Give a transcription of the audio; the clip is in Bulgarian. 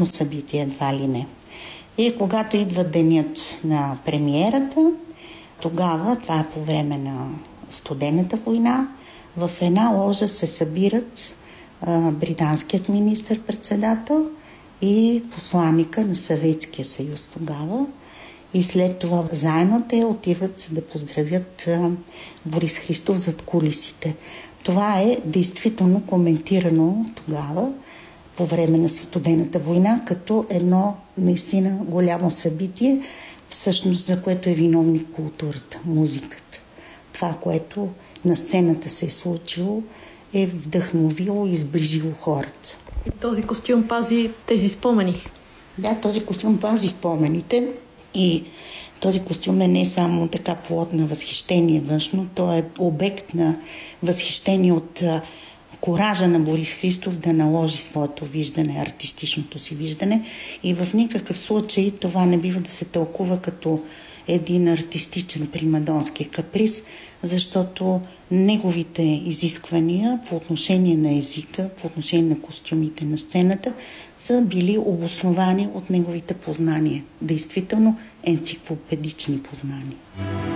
важно събитие, едва ли не. И когато идва денят на премиерата, тогава, това е по време на Студената война, в една ложа се събират британският министър-председател и посланика на Съветския съюз тогава. И след това заедно те отиват да поздравят Борис Христов зад кулисите. Това е действително коментирано тогава, по време на Студената война, като едно наистина голямо събитие, всъщност за което е виновник културата, музиката. Това, което на сцената се е случило, е вдъхновило и сближило хората. И този костюм пази тези спомени. Да, този костюм пази спомените и този костюм е не само така плод на възхищение външно, той е обект на възхищение от коража на Борис Христов да наложи своето виждане, артистичното си виждане, и в никакъв случай това не бива да се тълкува като един артистичен примадонски каприз, защото неговите изисквания по отношение на езика, по отношение на костюмите на сцената са били обосновани от неговите познания. Действително енциклопедични познания.